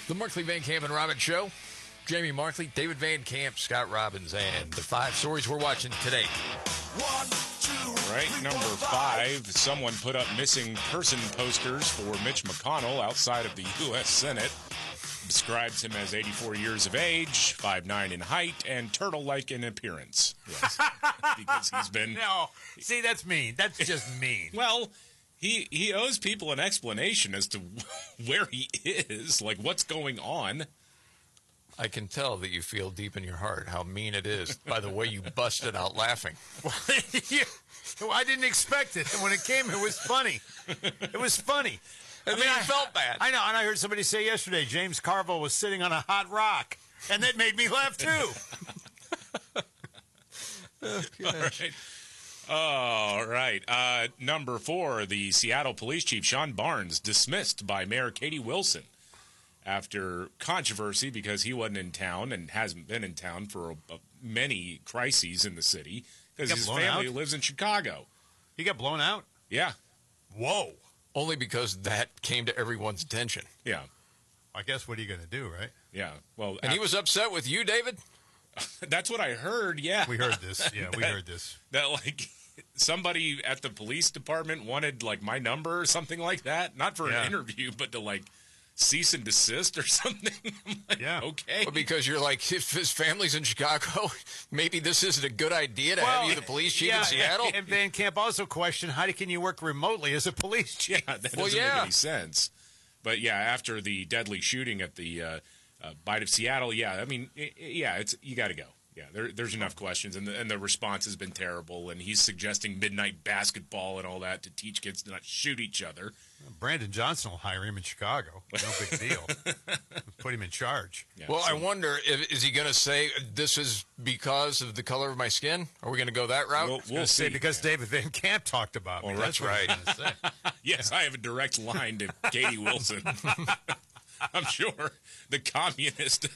The Markley, Van Camp, and Robbins Show. Jamie Markley, David Van Camp, Scott Robbins, and the 5 stories we're watching today. 1, 2, Right, 3, number 4, 5, someone put up missing person posters for Mitch McConnell outside of the U.S. Senate. Describes him as 84 years of age, 5'9" in height, and turtle-like in appearance. Yes, because he's been... No, see, that's mean. That's just mean. Well, he owes people an explanation as to where he is, like what's going on. I can tell that you feel deep in your heart how mean it is by the way you busted out laughing. Well, I didn't expect it. And when it came, it was funny. It was funny. I felt bad. I know, and I heard somebody say yesterday James Carville was sitting on a hot rock, and that made me laugh too. All right. Number 4, the Seattle Police Chief, Sean Barnes, dismissed by Mayor Katie Wilson after controversy because he wasn't in town and hasn't been in town for many crises in the city because his family lives in Chicago. He got blown out? Yeah. Whoa. Only because that came to everyone's attention. Yeah. I guess what are you going to do, right? Yeah. Well, And he was upset with you, David? That's what I heard, yeah. We heard this. Yeah, we heard this. That, like, somebody at the police department wanted, like, my number or something like that. Not for an interview, but to, like, cease and desist or something. I'm like, okay. Well, because you're like, if his family's in Chicago, maybe this isn't a good idea to have you the police chief in Seattle. And Van Camp also questioned, how can you work remotely as a police chief? Yeah, that doesn't make any sense. But, yeah, after the deadly shooting at the Bite of Seattle, I mean, it's you got to go. Yeah, there's enough questions, and the response has been terrible, and he's suggesting midnight basketball and all that to teach kids to not shoot each other. Brandon Johnson will hire him in Chicago. No big deal. Put him in charge. Yeah, I wonder, is he going to say this is because of the color of my skin? Are we going to go that route? We'll see. Because David Van Camp talked about me. Well, that's right. Yes, I have a direct line to Katie Wilson. I'm sure the communist